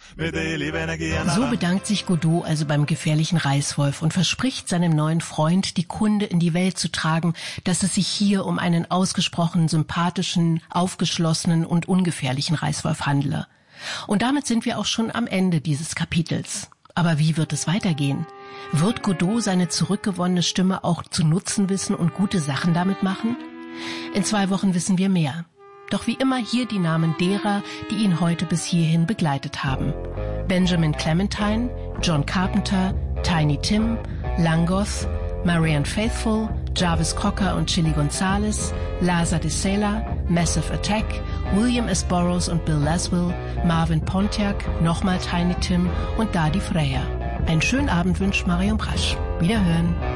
So bedankt sich Godot also beim gefährlichen Reißwolf und verspricht seinem neuen Freund, die Kunde in die Welt zu tragen, dass es sich hier um einen ausgesprochen sympathischen, aufgeschlossenen und ungefährlichen Reißwolf handle. Und damit sind wir auch schon am Ende dieses Kapitels. Aber wie wird es weitergehen? Wird Godot seine zurückgewonnene Stimme auch zu nutzen wissen und gute Sachen damit machen? In 2 Wochen wissen wir mehr. Doch wie immer hier die Namen derer, die ihn heute bis hierhin begleitet haben. Benjamin Clementine, John Carpenter, Tiny Tim, Langoth, Marianne Faithfull, Jarvis Cocker und Chili Gonzalez, Laza de Sela, Massive Attack, William S. Burroughs und Bill Laswell, Marvin Pontiac, nochmal Tiny Tim und Dadi Freya. Einen schönen Abend wünscht Marion Brasch. Wiederhören.